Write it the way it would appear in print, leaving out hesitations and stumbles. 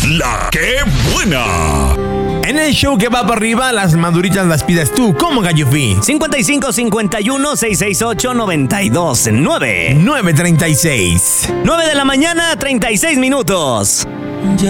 La que buena. En el show que va para arriba, las maduritas las pides tú. ¿Cómo, Gallufi? 5551-668-929. 9:36. 9 de la mañana, 36 minutos.